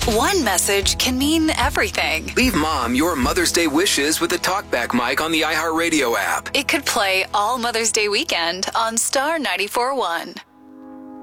One message can mean everything. Leave Mom your Mother's Day wishes with the TalkBack mic on the iHeartRadio app. It could play all Mother's Day weekend on Star 94.1.